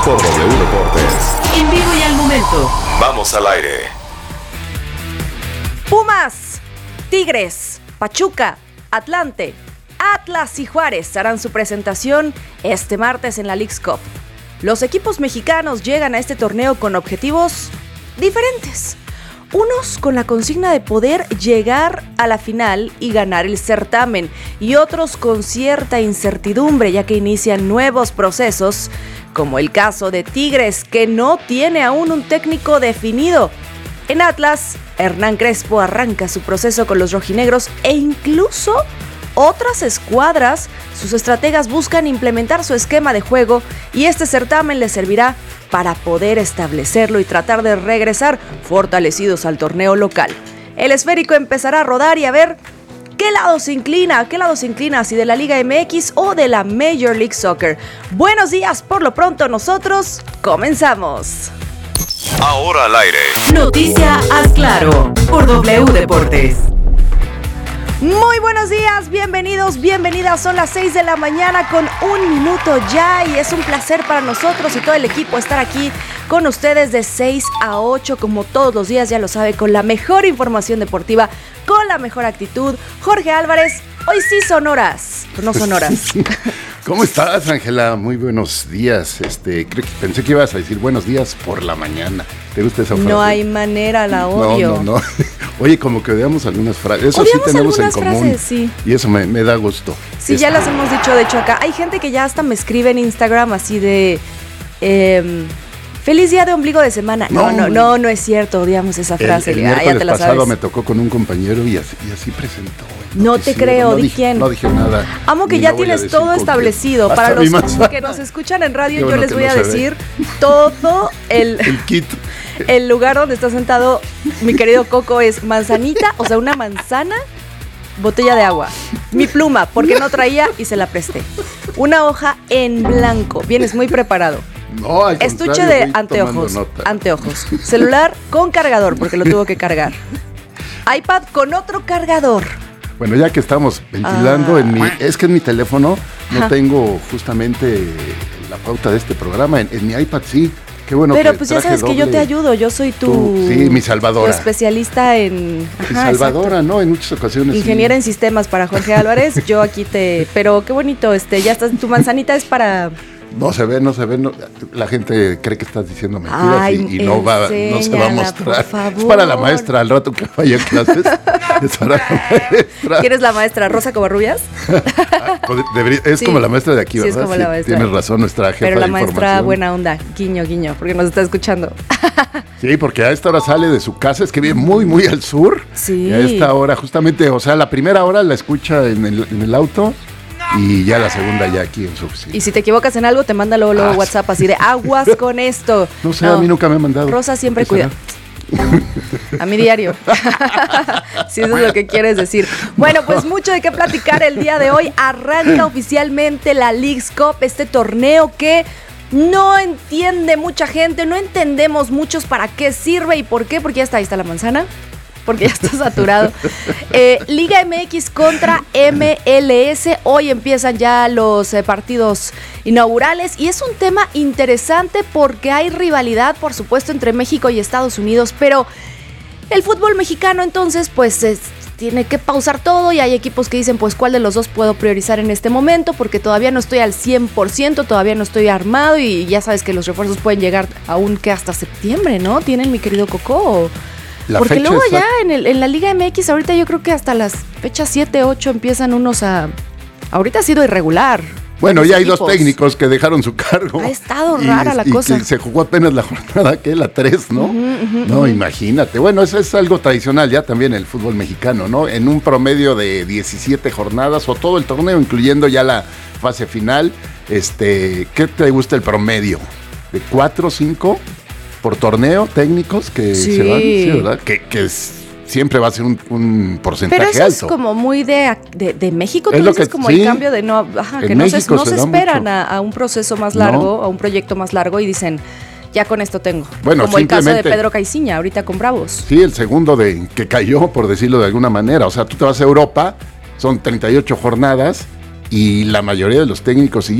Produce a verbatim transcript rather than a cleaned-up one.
Por W Deportes. En vivo y al momento. Vamos al aire. Pumas, Tigres, Pachuca, Atlante, Atlas y Juárez harán su presentación este martes en la Leagues Cup. Los equipos mexicanos llegan a este torneo con objetivos diferentes. Unos con la consigna de poder llegar a la final y ganar el certamen, y otros con cierta incertidumbre ya que inician nuevos procesos, como el caso de Tigres, que no tiene aún un técnico definido. En Atlas, Hernán Crespo arranca su proceso con los rojinegros e incluso otras escuadras, sus estrategas buscan implementar su esquema de juego y este certamen les servirá para poder establecerlo y tratar de regresar fortalecidos al torneo local. El esférico empezará a rodar y a ver qué lado se inclina, qué lado se inclina, si de la Liga M X o de la Major League Soccer. Buenos días, por lo pronto nosotros comenzamos. Ahora al aire. Noticia Haz Claro por W Deportes. Muy buenos días, bienvenidos, bienvenidas. Son las seis de la mañana con un minuto ya y es un placer para nosotros y todo el equipo estar aquí con ustedes de seis a ocho, como todos los días, ya lo sabe, con la mejor información deportiva, con la mejor actitud. Jorge Álvarez, hoy sí son horas, no son horas. ¿Cómo estás, Ángela? Muy buenos días. Este, creo que pensé que ibas a decir buenos días por la mañana. ¿Te gusta esa frase? No hay manera, la odio. No, no, no. Oye, como que odiamos algunas frases. Eso odiamos sí tenemos en frases, común. Sí. Y eso me, me da gusto. Sí, es... ya las hemos dicho, de hecho, acá. Hay gente que ya hasta me escribe en Instagram así de... Eh, Feliz día de ombligo de semana. No, no, no, no, no es cierto, odiamos esa frase. El, el ah, miércoles ya te la pasado sabes. Me tocó con un compañero y así, y así presentó. No te creo, no ¿di dije, quién? No dije nada. Amo que ya tienes todo establecido. Para los que nos escuchan en radio, yo les voy a decir todo el, el kit. El lugar donde está sentado mi querido Coco es manzanita, o sea, una manzana, botella de agua. Mi pluma, porque no traía y se la presté. Una hoja en blanco. Vienes muy preparado. No, al Estuche de anteojos, anteojos. Celular con cargador, porque lo tuvo que cargar. iPad con otro cargador. Bueno, ya que estamos ventilando, ah. en mi, es que en mi teléfono no Ajá. tengo justamente la pauta de este programa. En, en mi iPad sí. Qué bueno. Pero pues ya sabes doble. Que yo te ayudo, yo soy tu... Tú, sí, mi salvadora. Tu especialista en... Ajá, mi salvadora, exacto. ¿No? En muchas ocasiones. Ingeniera sí. en sistemas para Jorge Álvarez, yo aquí te... Pero qué bonito, este, ya estás, tu manzanita es para... No se ve, no se ve, no, la gente cree que estás diciendo mentiras. Ay, y, y no, va, no se va a mostrar. Es para la maestra, al rato que vaya a clases. Es para la maestra. ¿Quién es la maestra? ¿Rosa Covarrubias? Debería, es sí. como la maestra de aquí, ¿verdad? Sí, es como la maestra. Sí, tienes razón, nuestra jefa de Pero la información. maestra buena onda, guiño, guiño, porque nos está escuchando. Sí, porque a esta hora sale de su casa, es que vive muy, muy al sur. Sí. Y a esta hora, justamente, o sea, la primera hora la escucha en el, en el auto. Y ya la segunda ya aquí en su oficina. Y si te equivocas en algo, te manda luego, luego ah, WhatsApp así de aguas con esto. No sé, no. A mí nunca me ha mandado. Rosa siempre cuida. A mi diario. Si eso es lo que quieres decir. Bueno, pues mucho de qué platicar el día de hoy. Arranca oficialmente la Leagues Cup, este torneo que no entiende mucha gente, no entendemos muchos para qué sirve y por qué, porque ya está, ahí está la manzana. Porque ya está saturado. Eh, Liga M X contra M L S. Hoy empiezan ya los eh, partidos inaugurales y es un tema interesante porque hay rivalidad, por supuesto, entre México y Estados Unidos, pero el fútbol mexicano entonces pues es, tiene que pausar todo y hay equipos que dicen pues cuál de los dos puedo priorizar en este momento porque todavía no estoy al cien por ciento, todavía no estoy armado y ya sabes que los refuerzos pueden llegar aún que hasta septiembre, ¿no? ¿Tienen, mi querido Coco? La Porque luego está... ya en, el, en la Liga M X ahorita yo creo que hasta las fechas siete, ocho empiezan unos a... Ahorita ha sido irregular. Bueno, ya hay equipos. Dos técnicos que dejaron su cargo. Ha estado rara y, la y cosa. Que se jugó apenas la jornada, que la tres, ¿no? Uh-huh, uh-huh, no, uh-huh. Imagínate. Bueno, eso es algo tradicional ya también en el fútbol mexicano, ¿no? En un promedio de diecisiete jornadas o todo el torneo, incluyendo ya la fase final. Este, ¿qué te gusta el promedio? ¿De cuatro o cinco? Por torneo, técnicos que sí. se van, sí, ¿verdad? Que, que es, siempre va a ser un, un porcentaje alto. Pero eso alto. Es como muy de, de, de México, es tú lo dices que, como sí, el cambio de no, ajá, que no se, no se, se esperan a, a un proceso más largo, no. a un proyecto más largo y dicen, ya con esto tengo. Bueno, como el caso de Pedro Caiciña, ahorita con Bravos. Sí, el segundo de que cayó, por decirlo de alguna manera. O sea, tú te vas a Europa, son treinta y ocho jornadas y la mayoría de los técnicos